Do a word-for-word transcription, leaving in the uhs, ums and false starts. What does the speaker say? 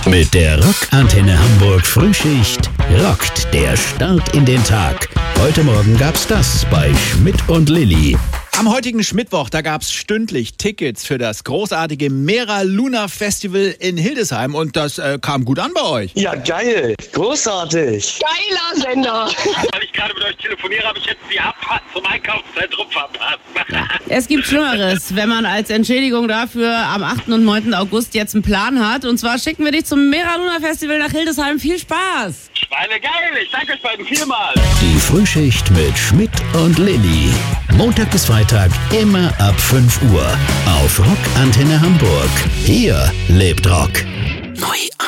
Mit der Rock-Antenne Hamburg Frühschicht rockt der Start in den Tag. Heute Morgen gab's das bei Schmidt und Lilli. Am heutigen Schmittwoch, da gab's stündlich Tickets für das großartige Mera Luna Festival in Hildesheim und das äh, kam gut an bei euch. Ja, geil. Großartig. Geiler Sender. Weil ich gerade mit euch telefoniere, habe ich jetzt die Abfahrt zum Einkaufszentrum verpasst. Es gibt Schlimmeres, wenn man als Entschädigung dafür am achten und neunten August jetzt einen Plan hat. Und zwar schicken wir dich zum Mera Luna Festival nach Hildesheim. Viel Spaß! Schweine geil, ich danke euch beiden vielmals. Die Frühschicht mit Schmidt und Lilli. Montag bis Freitag immer ab fünf Uhr auf Rock-Antenne Hamburg. Hier lebt Rock. Neu